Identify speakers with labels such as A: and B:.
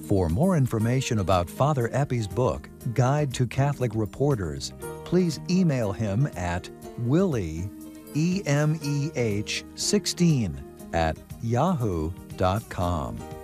A: For more information about Father Eppy's book, Guide to Catholic Reporters, please email him at willie, EMEH16 @yahoo.com.